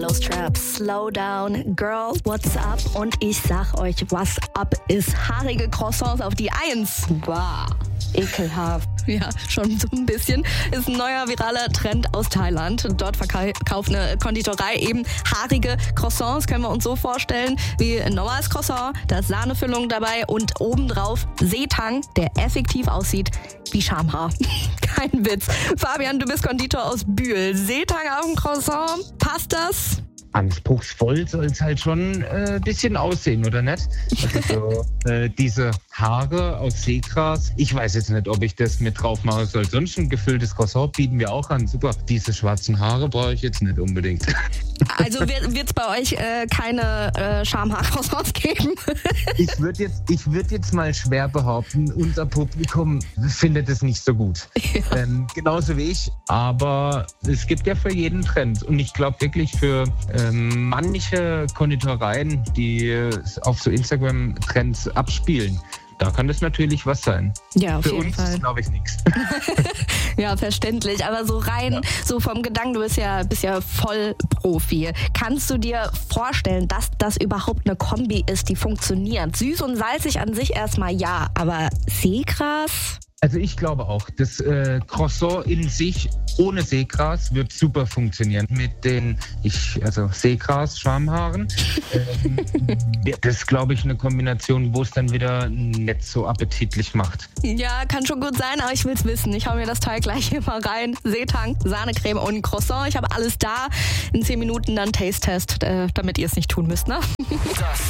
Yellow Strap, Slow Down, Girl, what's up? Und ich sag euch, was up ist haarige Croissants auf die 1. Wow, ekelhaft. Ja, schon so ein bisschen. Ist ein neuer viraler Trend aus Thailand. Dort verkauft eine Konditorei eben haarige Croissants. Können wir uns so vorstellen wie ein normales Croissant. Da ist Sahnefüllung dabei und obendrauf Seetang, der effektiv aussieht wie Schamhaar. Kein Witz. Fabian, du bist Konditor aus Bühl. Seetang auf dem Croissant, passt das? Anspruchsvoll soll es halt schon ein bisschen aussehen, oder nicht? Also so, diese Haare aus Seegras, ich weiß jetzt nicht, ob ich das mit drauf machen soll. Sonst ein gefülltes Croissant bieten wir auch an. Super, diese schwarzen Haare brauche ich jetzt nicht unbedingt. Also wird es bei euch keine Schamhaar-Croissants geben? Ich würde jetzt mal schwer behaupten, unser Publikum findet es nicht so gut. Ja. Genauso wie ich, aber es gibt ja für jeden Trend. Und ich glaube wirklich für manche Konditoreien, die auf so Instagram-Trends abspielen, da kann das natürlich was sein. Ja, auf für jeden uns Fall. ist, glaube ich, nichts. Ja, verständlich. Aber so rein, so vom Gedanken, du bist ja voll Profi. Kannst du dir vorstellen, dass das überhaupt eine Kombi ist, die funktioniert? Süß und salzig an sich erstmal ja, aber Seegras? Also ich glaube auch, das Croissant in sich ohne Seegras wird super funktionieren. Mit den Seegras, Schamhaaren. Das ist, glaube ich, eine Kombination, wo es dann wieder nicht so appetitlich macht. Ja, kann schon gut sein, aber ich will's wissen. Ich hau mir das Teil gleich hier mal rein. Seetang, Sahnecreme und Croissant. Ich habe alles da. In 10 Minuten dann Taste-Test, damit ihr es nicht tun müsst, ne? Das